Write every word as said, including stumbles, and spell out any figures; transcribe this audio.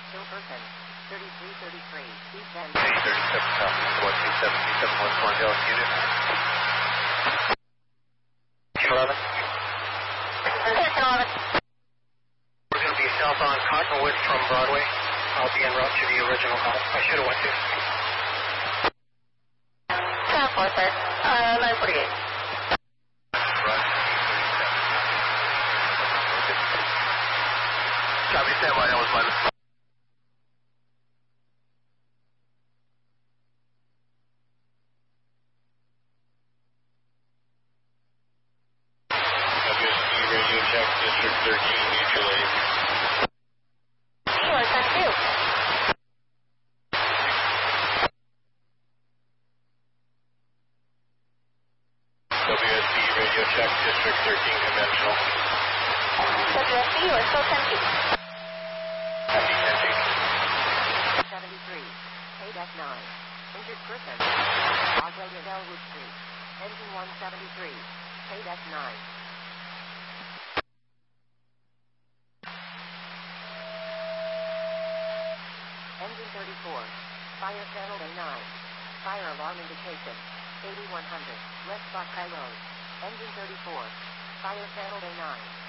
Still person. thirty-three thirty-three. Descend. A thirty-seven South, one two seven, two seven one four, Dallas unit. eleven. eleven. We're going to be south on Cottonwood from Broadway. I'll be en route to the original call. I should have went to. South four, sir. Uh, nine forty-eight. Copy, stand by, that was my mistake. W S P radio check, District thirteen, mutual aid. Sure, thank you. W S P radio check, District thirteen, conventional. W S P, you are still ten feet. Happy ten feet. seventy-three. K nine. Injured person. Broadway to Elwood Street. Engine one seventy-three. K nine. Engine thirty-four. Fire channel A nine. Fire alarm indication. eighty-one hundred. West Buckeye Road. Engine thirty-four. Fire channel A nine.